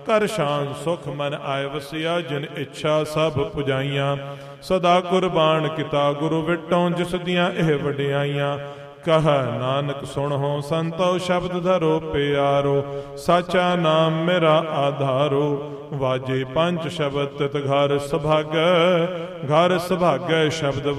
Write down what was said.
ਕਰ ਸ਼ਾਨ ਸੁਖ ਮਨ ਆਏ ਵਸਿਆ, ਜਿਨ ਇੱਛਾ ਸਭ ਪੁਜਾਈਆਂ। ਸਦਾ ਕੁਰਬਾਨ ਕੀਤਾ ਗੁਰੂ ਵਿਟੋਂ, ਜਿਸ ਦੀਆਂ ਇਹ ਵਡਿਆਈਆਂ। ਕਹ ਨਾਨਕ ਸੁਣਹੁ ਸੰਤੋ, ਸ਼ਬਦ ਧਰੋ ਪਿਆਰੋ। ਸਾਚਾ ਨਾਮ ਮੇਰਾ ਆਧਾਰੋ, ਵਾਜੇ ਪੰਜ ਸ਼ਬਦ ਤਿਤ ਘਰ ਸੁਭਾਗੈ। ਘਰ ਸੁਭਾਗੈ ਸ਼ਬਦ